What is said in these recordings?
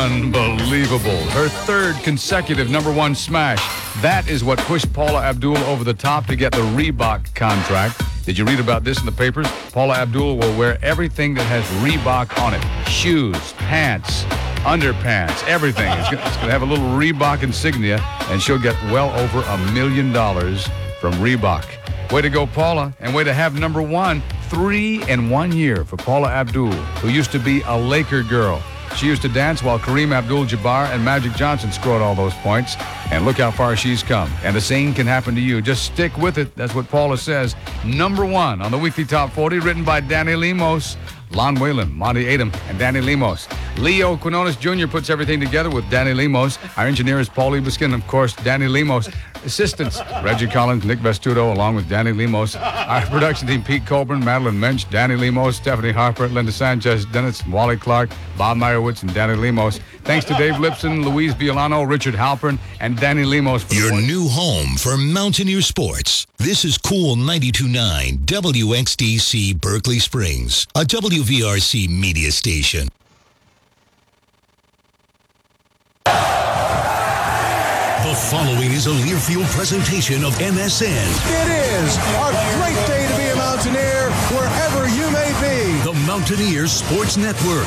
Unbelievable. Her third consecutive number one smash. That is what pushed Paula Abdul over the top to get the Reebok contract. Did you read about this in the papers? Paula Abdul will wear everything that has Reebok on it. Shoes, pants, underpants, everything. It's going to have a little Reebok insignia, and she'll get well over $1 million from Reebok. Way to go, Paula, and way to have number one 3 in 1 year for Paula Abdul, who used to be a Laker girl. She used to dance while Kareem Abdul-Jabbar and Magic Johnson scored all those points. And look how far she's come. And the same can happen to you. Just stick with it. That's what Paula says. Number one on the Weekly Top 40, written by Danny Lemos, Lon Whalen, Monty Adam, and Danny Lemos. Leo Quinones Jr. puts everything together with Danny Lemos. Our engineer is Paul Ebuskin, of course, Danny Lemos. Assistants, Reggie Collins, Nick Vestudo, along with Danny Lemos. Our production team, Pete Colburn, Madeline Mensch, Danny Lemos, Stephanie Harper, Linda Sanchez, Dennis, Wally Clark, Bob Meyerowitz, and Danny Lemos. Thanks to Dave Lipson, Luis Violano, Richard Halpern, and Danny Lemos. Your new home for Mountaineer sports. This is Cool 92.9 WXDC Berkeley Springs, a WVRC media station. The following is a Learfield presentation of MSN. It is a great day to be a Mountaineer, wherever you may be. The Mountaineer Sports Network.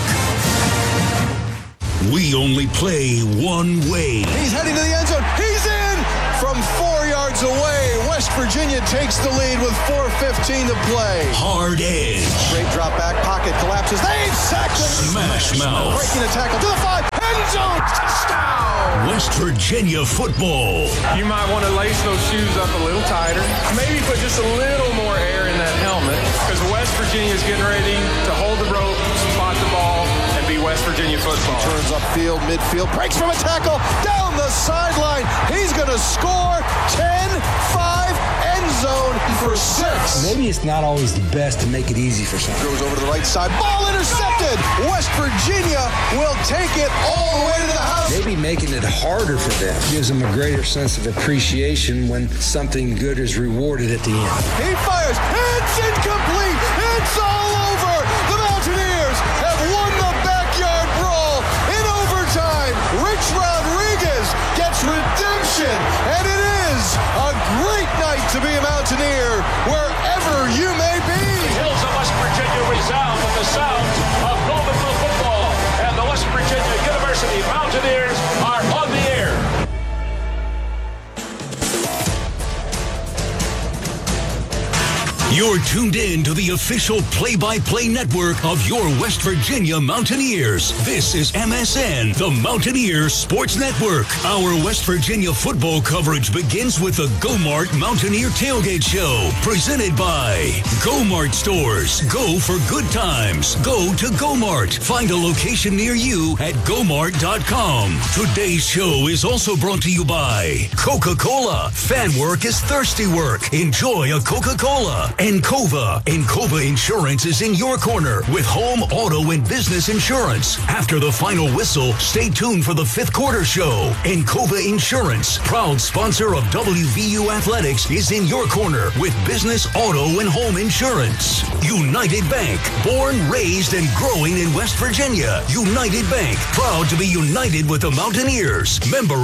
We only play one way. He's heading to the end zone. He's in from 4 yards away. West Virginia takes the lead with 4:15 to play. Hard edge. Straight drop back, pocket collapses. They've sacked him. Smash mouth. Breaking a tackle to the 5. End zone. Touchdown. West Virginia football. You might want to lace those shoes up a little tighter. Maybe put just a little more air in that helmet, because West Virginia is getting ready to hold the rope, spot the ball, and be West Virginia football. Turns upfield, midfield, breaks from a tackle, down the sideline. He's going to score 10-5, end zone for 6. Maybe it's not always the best to make it easy for someone. Goes over to the right side, ball intercepted. West Virginia will take it all the way to the house. Maybe making it harder for them gives them a greater sense of appreciation when something good is rewarded at the end. He fires, it's incomplete, it's all over. The Mountaineers have won the backyard brawl in overtime. Rich Rodriguez gets redemption, and it is a great night to be a Mountaineer wherever you may be. The hills of West Virginia resound with the sounds of Golden Blue football, and the West Virginia University Mountaineers are on the air. You're tuned in to the official play-by-play network of your West Virginia Mountaineers. This is MSN, the Mountaineer Sports Network. Our West Virginia football coverage begins with the Go-Mart Mountaineer Tailgate Show, presented by Go-Mart Stores. Go for good times. Go to Go-Mart. Find a location near you at gomart.com. Today's show is also brought to you by Coca-Cola. Fan work is thirsty work. Enjoy a Coca-Cola. Encova. Encova Insurance is in your corner with home, auto, and business insurance. After the final whistle, stay tuned for the fifth quarter show. Encova Insurance, proud sponsor of WVU Athletics, is in your corner with business, auto, and home insurance. United Bank, born, raised, and growing in West Virginia. United Bank, proud to be united with the Mountaineers. Member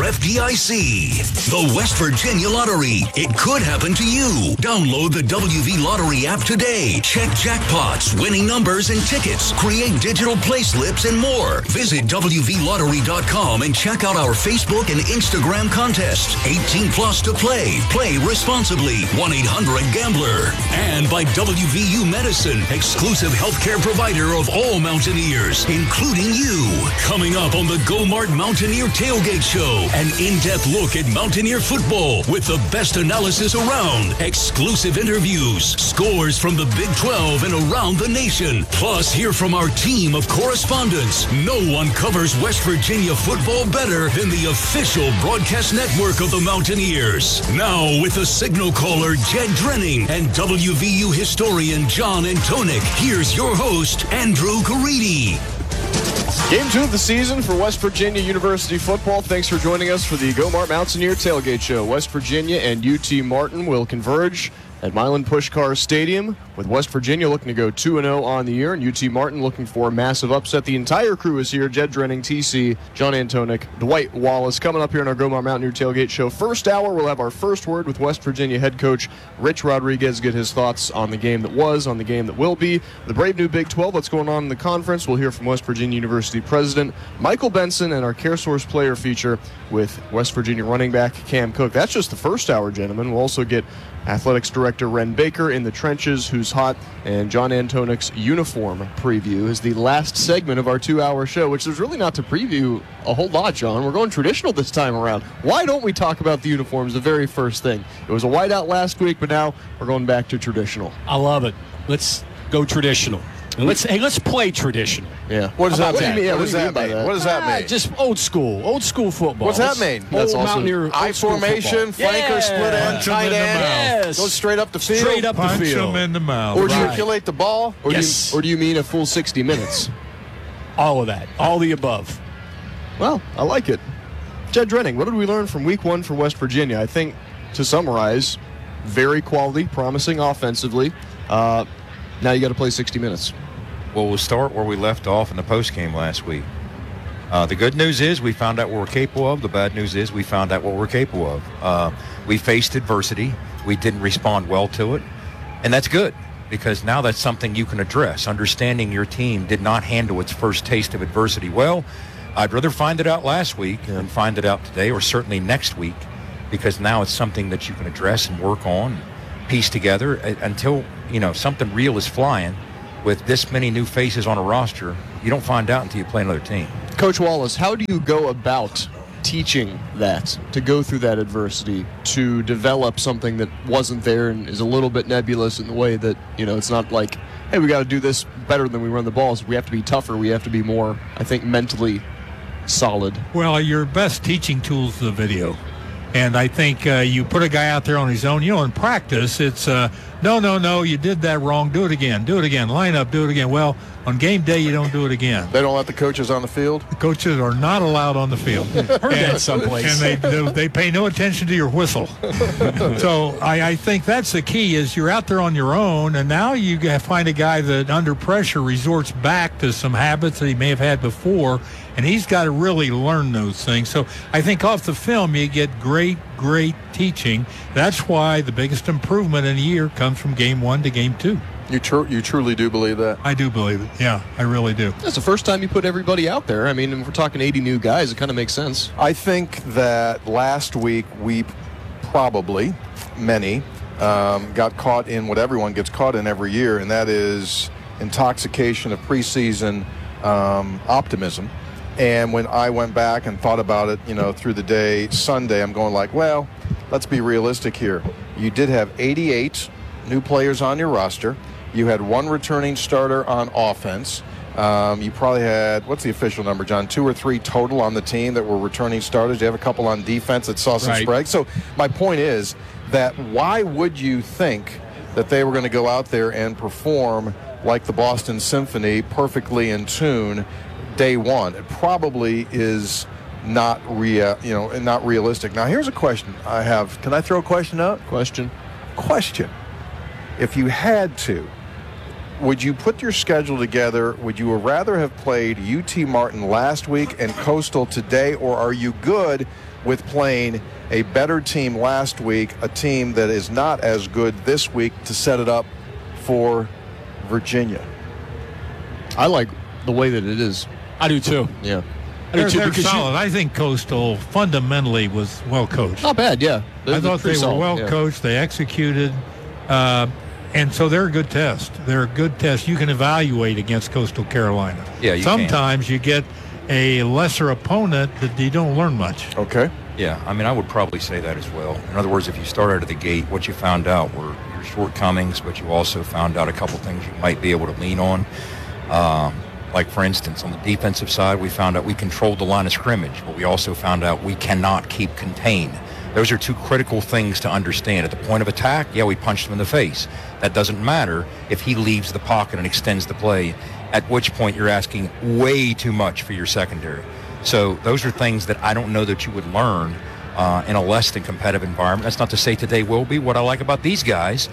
FDIC. The West Virginia Lottery. It could happen to you. Download the WV Lottery app today. Check jackpots, winning numbers, and tickets. Create digital play slips and more. Visit WVLottery.com and check out our Facebook and Instagram contest. 18 plus to play. Play responsibly. 1-800-GAMBLER. And by WVU Medicine, exclusive healthcare provider of all Mountaineers, including you. Coming up on the Go-Mart Mountaineer Tailgate Show, an in-depth look at Mountaineer football with the best analysis around. Exclusive interviews, scores from the Big 12 and around the nation. Plus, hear from our team of correspondents. No one covers West Virginia football better than the official broadcast network of the Mountaineers. Now, with the signal caller, Jed Drenning, and WVU historian John Antonik, here's your host, Andrew Caridi. Game 2 of the season for West Virginia University football. Thanks for joining us for the Go-Mart Mountaineer Tailgate Show. West Virginia and UT Martin will converge at Milan Puskar Stadium, with West Virginia looking to go 2-0 on the year, and UT Martin looking for a massive upset. The entire crew is here. Jed Drenning, TC, John Antoniuk, Dwight Wallace. Coming up here in our Gomar Mountaineer Tailgate Show. First hour, we'll have our first word with West Virginia head coach Rich Rodriguez, get his thoughts on the game that was, on the game that will be. The brave new Big 12, what's going on in the conference. We'll hear from West Virginia University President Michael Benson, and our CareSource player feature with West Virginia running back Cam Cook. That's just the first hour, gentlemen. We'll also get Athletics Director Ren Baker in the trenches, who's hot, and John Antoniuk's uniform preview is the last segment of our 2-hour show, which is really not to preview a whole lot, John. We're going traditional this time around. Why don't we talk about the uniforms the very first thing? It was a whiteout last week, but now we're going back to traditional. I love it. Let's go traditional. And let's play traditional. Yeah. What does that mean? Yeah, what does that mean? What does that mean? Just old school football. What's that mean? That's old also Mountaineer I formation, flanker, split end, Punch 'em tight in the end. mouth. Yes. Go straight up the field. Straight up Punch the field. them in the mouth. Or Right. circulate the ball. Or, Yes. do you mean a full 60 minutes? All of that. All the above. Well, I like it. Jed Drenning, what did we learn from week 1 for West Virginia? I think, to summarize, very quality, promising offensively. Now you got to play 60 minutes. Well, we'll start where we left off in the postgame last week. The good news is we found out what we're capable of. The bad news is we found out what we're capable of. We faced adversity. We didn't respond well to it. And that's good, because now that's something you can address. Understanding your team did not handle its first taste of adversity well. I'd rather find it out last week than find it out today, or certainly next week, because now it's something that you can address and work on, piece together until, something real is flying. With this many new faces on a roster, you don't find out until you play another team. Coach Wallace, how do you go about teaching that, to go through that adversity, to develop something that wasn't there and is a little bit nebulous in the way that, it's not like, hey, we got to do this better than we run the balls. We have to be tougher. We have to be more, I think, mentally solid. Well, your best teaching tool is the video. And I think you put a guy out there on his own. In practice, it's no, you did that wrong. Do it again. Line up, do it again. Well, on game day, you don't do it again. They don't let the coaches on the field? The coaches are not allowed on the field. Heard that someplace. And they pay no attention to your whistle. So I think that's the key, is you're out there on your own, and now you find a guy that under pressure resorts back to some habits that he may have had before, and he's got to really learn those things. So I think off the film you get great teaching. That's why the biggest improvement in a year comes from game 1 to game 2. You truly do believe that? I do believe it. Yeah, I really do. That's the first time you put everybody out there. I mean, if we're talking 80 new guys, it kind of makes sense. I think that last week we probably, many, got caught in what everyone gets caught in every year, and that is intoxication of preseason optimism. And when I went back and thought about it, through the day, Sunday, I'm going like, well, let's be realistic here. You did have 88 new players on your roster. You had 1 returning starter on offense. You probably had, what's the official number, John? 2 or 3 total on the team that were returning starters. You have a couple on defense that saw some sprags. So my point is that why would you think that they were going to go out there and perform like the Boston Symphony, perfectly in tune, day 1? It probably is not realistic. Now, here's a question I have. Can I throw a question out? Question. If you had to, would you put your schedule together? Would you rather have played UT Martin last week and Coastal today, or are you good with playing a better team last week, a team that is not as good this week, to set it up for Virginia? I like the way that it is. I do too. Yeah. They're solid. I think Coastal fundamentally was well coached. Not bad, yeah. I thought they were well coached. They executed. And so they're a good test. They're a good test. You can evaluate against Coastal Carolina. Yeah, Sometimes you get a lesser opponent that you don't learn much. Okay. Yeah, I would probably say that as well. In other words, if you start out of the gate, what you found out were your shortcomings, but you also found out a couple things you might be able to lean on. Like, for instance, on the defensive side, we found out we controlled the line of scrimmage, but we also found out we cannot keep contained. Those are 2 critical things to understand. At the point of attack, yeah, we punched him in the face. That doesn't matter if he leaves the pocket and extends the play, at which point you're asking way too much for your secondary. So those are things that I don't know that you would learn in a less than competitive environment. That's not to say today will be. What I like about these guys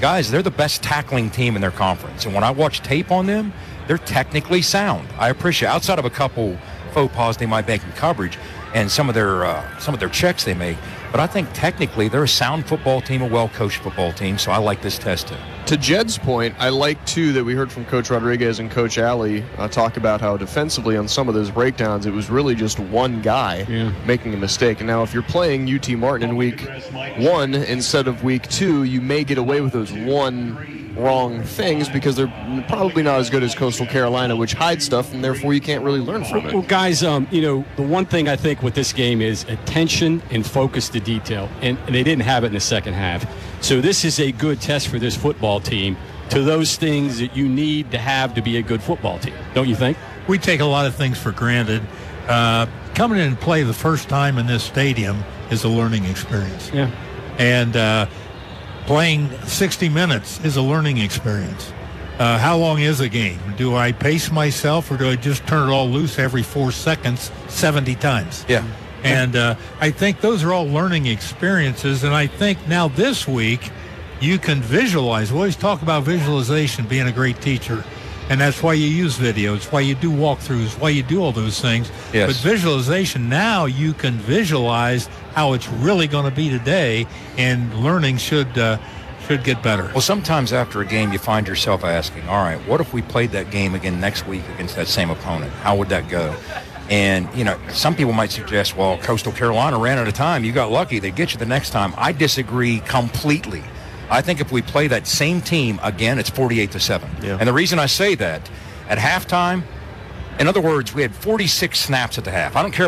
guys, they're the best tackling team in their conference. And when I watch tape on them, they're technically sound. I appreciate, outside of a couple faux pas they might make in coverage and some of their checks they make, but I think technically they're a sound football team, a well-coached football team, so I like this test too. To Jed's point, I like, too, that we heard from Coach Rodriguez and Coach Alley talk about how defensively on some of those breakdowns, it was really just one guy making a mistake. And now if you're playing UT Martin in week 1 instead of week 2, you may get away with those one wrong things because they're probably not as good as Coastal Carolina, which hides stuff, and therefore you can't really learn from it. Well, guys, the one thing I think with this game is attention and focus to detail, and they didn't have it in the second half. So this is a good test for this football team to those things that you need to have to be a good football team, don't you think? We take a lot of things for granted. Coming in and play the first time in this stadium is a learning experience. Yeah. And playing 60 minutes is a learning experience. How long is a game? Do I pace myself or do I just turn it all loose every 4 seconds 70 times? Yeah. And I think those are all learning experiences. And I think now this week you can visualize. We always talk about visualization being a great teacher. And that's why you use video. It's why you do walkthroughs, why you do all those things. Yes. But visualization, now you can visualize how it's really going to be today, and learning should get better. Well, sometimes after a game you find yourself asking, all right, what if we played that game again next week against that same opponent? How would that go? And, some people might suggest, well, Coastal Carolina ran out of time. You got lucky. They get you the next time. I disagree completely. I think if we play that same team again, it's 48-7. Yeah. And the reason I say that, at halftime, in other words, we had 46 snaps at the half. I don't care